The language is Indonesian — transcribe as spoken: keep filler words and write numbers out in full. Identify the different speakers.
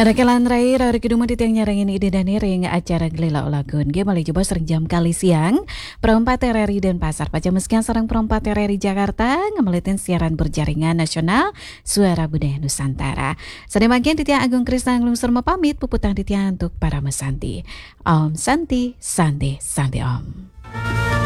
Speaker 1: Ada kelan rai rari keduma di tiang nyarang ini dan ring acara gelila olagun. Dia malah coba sering jam kali siang. Perempat R R I dan pasar pajameskian sarang perempat R R I Jakarta ngemelitin siaran berjaringan nasional Suara Budaya Nusantara. Sedemikian di tiang Agung Krisna ngelungsur pamit puputang di tiang untuk para mesanti. Om Santi, Santi, Santi Om.